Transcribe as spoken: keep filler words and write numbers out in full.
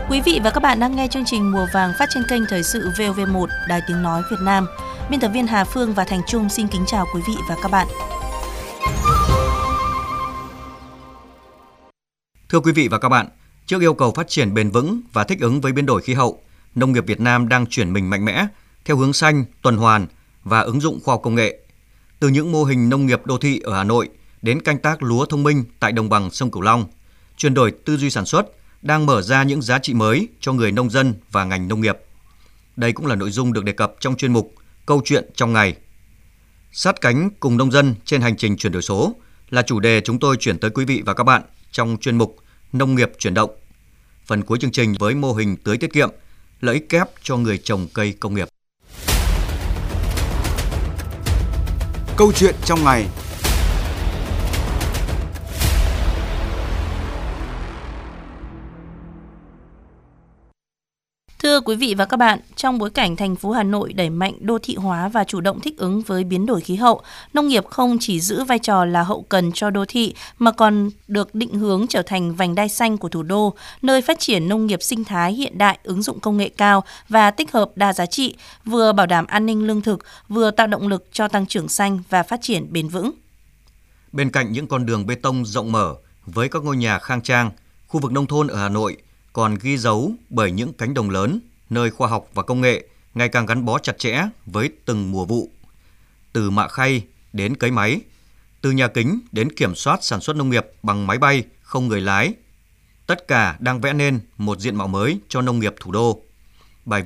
Quý vị và các bạn đang nghe chương trình Mùa vàng phát trên kênh Thời sự vê o vê một, Đài Tiếng nói Việt Nam. Biên tập viên Hà Phương và Thành Trung xin kính chào quý vị và các bạn. Thưa quý vị và các bạn, trước yêu cầu phát triển bền vững và thích ứng với biến đổi khí hậu, nông nghiệp Việt Nam đang chuyển mình mạnh mẽ theo hướng xanh, tuần hoàn và ứng dụng khoa học công nghệ. Từ những mô hình nông nghiệp đô thị ở Hà Nội đến canh tác lúa thông minh tại đồng bằng sông Cửu Long, chuyển đổi tư duy sản xuất đang mở ra những giá trị mới cho người nông dân và ngành nông nghiệp. Đây cũng là nội dung được đề cập trong chuyên mục Câu chuyện trong ngày. Sát cánh cùng nông dân trên hành trình chuyển đổi số là chủ đề chúng tôi chuyển tới quý vị và các bạn trong chuyên mục Nông nghiệp chuyển động. Phần cuối chương trình với mô hình tưới tiết kiệm, lợi ích kép cho người trồng cây công nghiệp. Câu chuyện trong ngày. Thưa quý vị và các bạn, trong bối cảnh thành phố Hà Nội đẩy mạnh đô thị hóa và chủ động thích ứng với biến đổi khí hậu, nông nghiệp không chỉ giữ vai trò là hậu cần cho đô thị mà còn được định hướng trở thành vành đai xanh của thủ đô, nơi phát triển nông nghiệp sinh thái hiện đại, ứng dụng công nghệ cao và tích hợp đa giá trị, vừa bảo đảm an ninh lương thực, vừa tạo động lực cho tăng trưởng xanh và phát triển bền vững. Bên cạnh những con đường bê tông rộng mở với các ngôi nhà khang trang, khu vực nông thôn ở Hà Nội còn ghi dấu bởi những cánh đồng lớn, nơi khoa học và công nghệ ngày càng gắn bó chặt chẽ với từng mùa vụ. Từ mạ khay đến cấy máy, từ nhà kính đến kiểm soát sản xuất nông nghiệp bằng máy bay không người lái, tất cả đang vẽ nên một diện mạo mới cho nông nghiệp thủ đô.